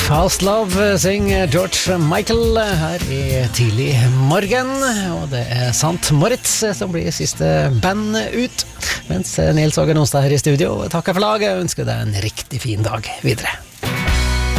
Fast Love synger George Michael her i tidlig morgen, og det Sant Moritz som blir siste band ut, mens Nils Åge Nonstad her i studio takker for laget og ønsker deg en riktig fin dag videre.